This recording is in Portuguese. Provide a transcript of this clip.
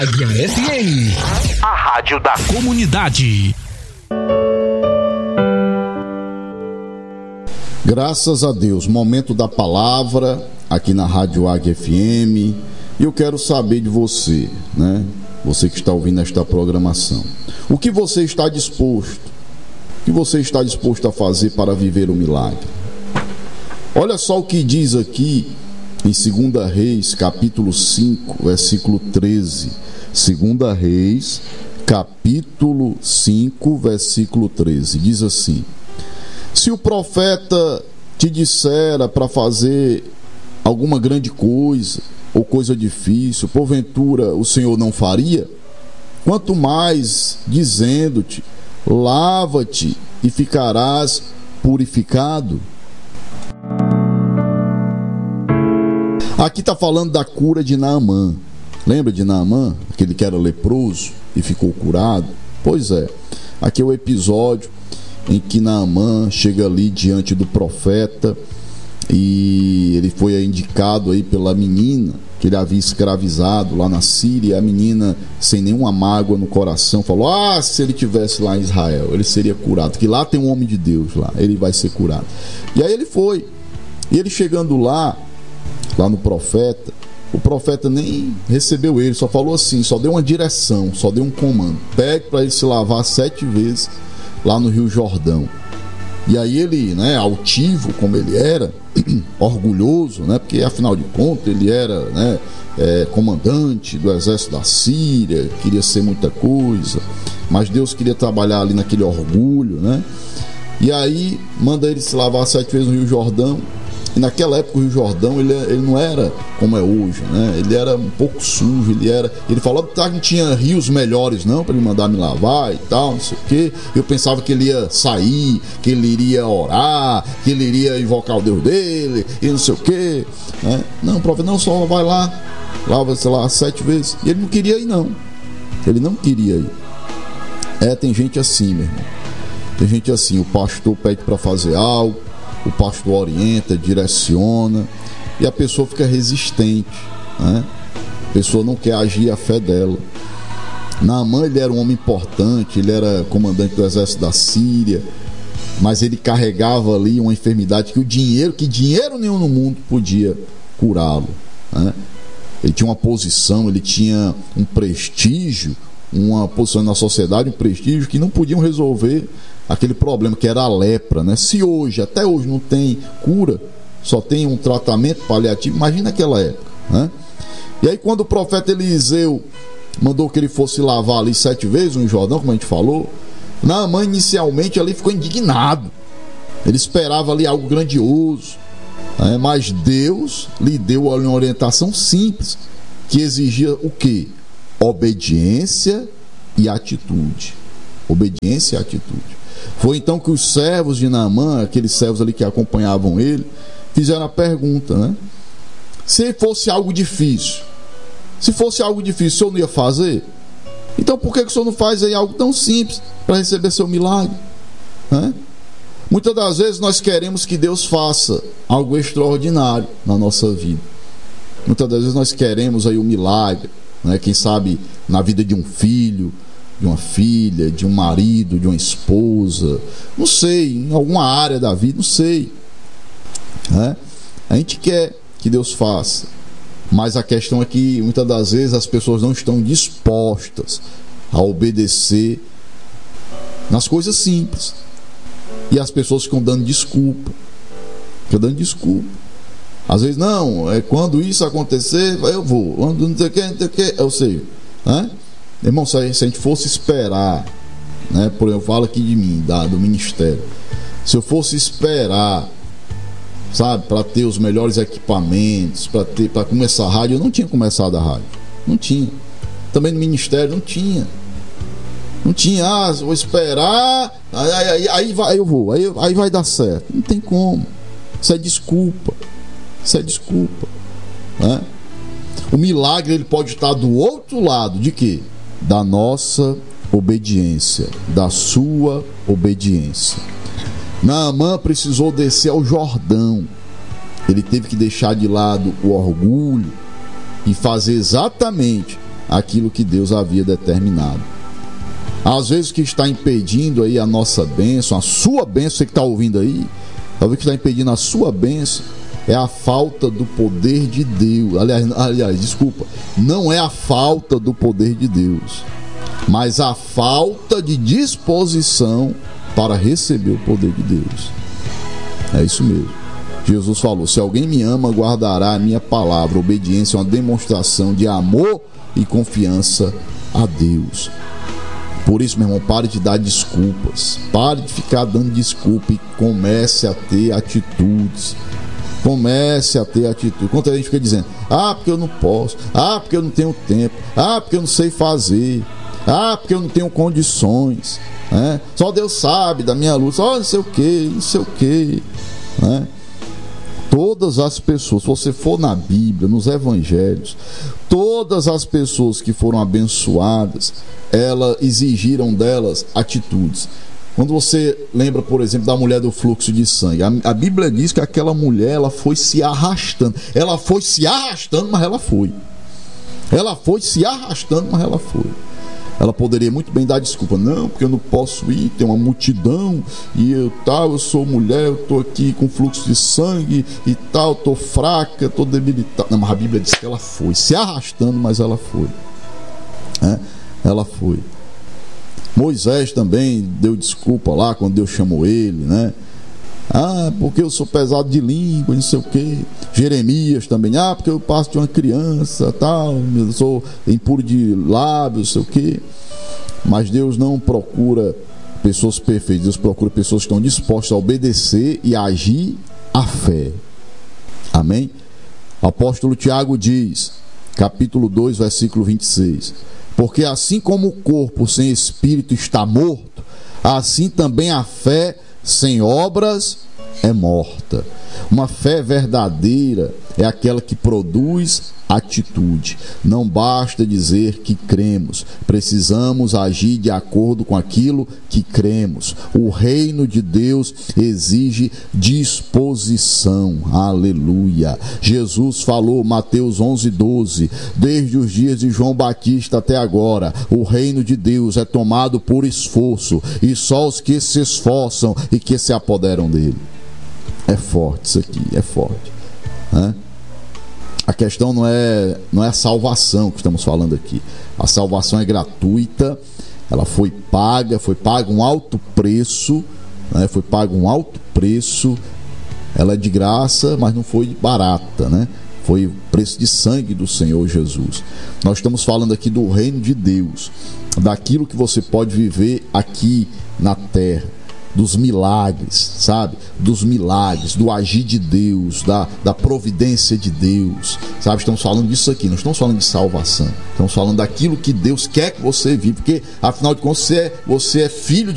Águia FM, a rádio da comunidade. Graças a Deus, momento da palavra aqui na Rádio Águia FM. E eu quero saber de você, né? Você que está ouvindo esta programação. O que você está disposto? O que você está disposto a fazer para viver o milagre? Olha só o que diz aqui em 2 Reis, capítulo 5, versículo 13. 2 Reis, capítulo 5, versículo 13. Diz assim: se o profeta te dissera para fazer alguma grande coisa ou coisa difícil, porventura o Senhor não faria? Quanto mais dizendo-te, lava-te e ficarás purificado. Aqui está falando da cura de Naamã. Lembra de Naamã? Aquele que era leproso e ficou curado? Pois é, aqui é o episódio em que Naamã chega ali diante do profeta e ele foi indicado aí pela menina que ele havia escravizado lá na Síria. A menina, sem nenhuma mágoa no coração, falou: se ele tivesse lá em Israel, ele seria curado, que lá tem um homem de Deus, lá ele vai ser curado. E aí ele foi, e ele chegando lá no profeta, o profeta nem recebeu ele, só falou assim, só deu uma direção, só deu um comando: pegue para ele se lavar 7 vezes lá no Rio Jordão. E aí ele, né, altivo como ele era, orgulhoso, né, porque afinal de contas ele era, né, comandante do exército da Síria, queria ser muita coisa, mas Deus queria trabalhar ali naquele orgulho, né? E aí manda ele se lavar 7 vezes no Rio Jordão. E naquela época o Rio Jordão ele não era como é hoje, né? Ele era um pouco sujo, ele falou que não tinha rios melhores não para ele mandar me lavar e tal, não sei o quê. Eu pensava que ele ia sair, que ele iria orar, que ele iria invocar o Deus dele e não sei o quê, né? Não, o profeta, não, só vai lá, lava, sei lá, 7 vezes. E ele não queria ir não. Ele não queria ir. Tem gente assim, meu irmão. Tem gente assim, o pastor pede para fazer algo, o pastor orienta, direciona, e a pessoa fica resistente, né? A pessoa não quer agir a fé dela. Naamã, ele era um homem importante, ele era comandante do exército da Síria, mas ele carregava ali uma enfermidade que dinheiro nenhum no mundo podia curá-lo, né? Ele tinha uma posição, ele tinha um prestígio, uma posição na sociedade, um prestígio que não podiam resolver aquele problema que era a lepra, né? Se até hoje não tem cura, só tem um tratamento paliativo, imagina naquela época, né? E aí quando o profeta Eliseu mandou que ele fosse lavar ali 7 vezes no Jordão, como a gente falou, Naamã inicialmente ali ficou indignado. Ele esperava ali algo grandioso, né? Mas Deus lhe deu uma orientação simples, que exigia o quê? Obediência e atitude. Obediência e atitude. Foi então que os servos de Naamã, aqueles servos ali que acompanhavam ele, fizeram a pergunta, né? Se fosse algo difícil, o senhor não ia fazer? Então por que o senhor não faz aí algo tão simples para receber seu milagre, né? Muitas das vezes nós queremos que Deus faça algo extraordinário na nossa vida. Muitas das vezes nós queremos aí um milagre, né? Quem sabe na vida de um filho, de uma filha, de um marido, de uma esposa, não sei, em alguma área da vida, não sei, né? A gente quer que Deus faça, mas a questão é que muitas das vezes as pessoas não estão dispostas a obedecer nas coisas simples, e as pessoas ficam dando desculpa. Às vezes, não, quando isso acontecer eu vou, quando não sei o que, eu sei, né? Irmão, se a gente fosse esperar, né, por exemplo, eu falo aqui de mim, do ministério, se eu fosse esperar, sabe, para ter os melhores equipamentos, para começar a rádio, eu não tinha começado a rádio, não tinha. Também no ministério não tinha, vou esperar, aí eu vou, aí vai dar certo. Não tem como. Isso é desculpa, né? O milagre, ele pode estar do outro lado de quê? Da nossa obediência, da sua obediência. Naamã precisou descer ao Jordão. Ele teve que deixar de lado o orgulho e fazer exatamente aquilo que Deus havia determinado. Às vezes o que está impedindo aí a nossa bênção, a sua bênção, você que está ouvindo aí, talvez o que está impedindo a sua bênção é a falta do poder de Deus. Aliás, desculpa, não é a falta do poder de Deus, mas a falta de disposição para receber o poder de Deus. É isso mesmo. Jesus falou: se alguém me ama, guardará a minha palavra. Obediência é uma demonstração de amor e confiança a Deus. Por isso, meu irmão, pare de dar desculpas. Pare de ficar dando desculpa e comece a ter atitudes. Comece a ter atitude. Quando a gente fica dizendo: porque eu não posso, porque eu não tenho tempo, porque eu não sei fazer, porque eu não tenho condições, né? Só Deus sabe da minha luta, não sei o que, né? Todas as pessoas, se você for na Bíblia, nos evangelhos, todas as pessoas que foram abençoadas, elas exigiram delas atitudes. Quando você lembra, por exemplo, da mulher do fluxo de sangue, a Bíblia diz que aquela mulher, ela foi se arrastando. Ela foi se arrastando, mas ela foi. Ela foi se arrastando, mas ela foi. Ela poderia muito bem dar desculpa: não, porque eu não posso ir, tem uma multidão e eu sou mulher, eu estou aqui com fluxo de sangue e tal, estou fraca, estou debilitada. Não, mas a Bíblia diz que ela foi se arrastando, mas ela foi. Ela foi. Moisés também deu desculpa lá quando Deus chamou ele, né? Porque eu sou pesado de língua, não sei o quê. Jeremias também: porque eu passo de uma criança, tal, eu sou impuro de lábios, não sei o quê. Mas Deus não procura pessoas perfeitas, Deus procura pessoas que estão dispostas a obedecer e a agir à fé. Amém? O apóstolo Tiago diz, capítulo 2, versículo 26: porque assim como o corpo sem espírito está morto, assim também a fé sem obras é morta. Uma fé verdadeira é aquela que produz atitude. Não basta dizer que cremos, precisamos agir de acordo com aquilo que cremos. O reino de Deus exige disposição. Aleluia. Jesus falou, Mateus 11:12: desde os dias de João Batista até agora, o reino de Deus é tomado por esforço, e só os que se esforçam e que se apoderam dele. É forte isso aqui, é forte, né? A questão não é a salvação que estamos falando aqui. A salvação é gratuita, ela foi paga um alto preço, né? Foi pago um alto preço. Ela é de graça, mas não foi barata, né? Foi o preço de sangue do Senhor Jesus. Nós estamos falando aqui do reino de Deus, daquilo que você pode viver aqui na terra, dos milagres, sabe? Dos milagres, do agir de Deus, da providência de Deus, sabe? Estamos falando disso aqui, não estamos falando de salvação, estamos falando daquilo que Deus quer que você viva, porque afinal de contas você é filho